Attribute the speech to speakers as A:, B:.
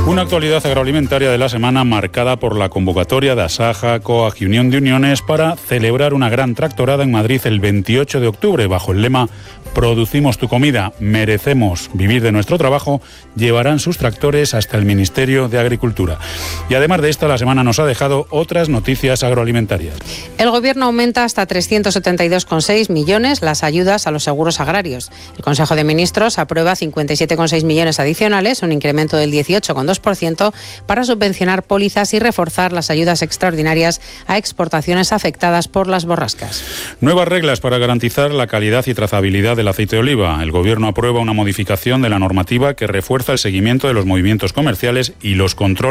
A: Una actualidad agroalimentaria de la semana marcada por la convocatoria de Asaja, COAG y Unión de Uniones para celebrar una gran tractorada en Madrid el 28 de octubre bajo el lema "Producimos tu comida, merecemos vivir de nuestro trabajo". Llevarán sus tractores hasta el Ministerio de Agricultura. Y además de esto, la semana nos ha dejado otras noticias agroalimentarias.
B: El Gobierno aumenta hasta 372,6 millones las ayudas a los seguros agrarios. El Consejo de Ministros aprueba 57,6 millones adicionales, un incremento del 18,2% para subvencionar pólizas y reforzar las ayudas extraordinarias a exportaciones afectadas por las borrascas.
A: Nuevas reglas para garantizar la calidad y trazabilidad del aceite de oliva. El Gobierno aprueba una modificación de la normativa que refuerza el seguimiento de los movimientos comerciales y los controles